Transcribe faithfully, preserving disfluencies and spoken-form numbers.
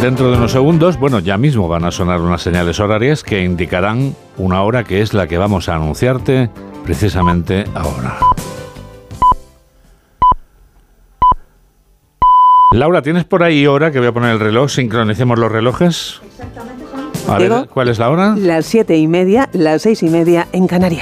Dentro de unos segundos, bueno, ya mismo van a sonar unas señales horarias que indicarán una hora que es la que vamos a anunciarte precisamente ahora. Laura, ¿tienes por ahí hora? Que voy a poner el reloj, sincronicemos los relojes. Exactamente. A ver, ¿cuál es la hora? Las siete y media, las seis y media en Canarias.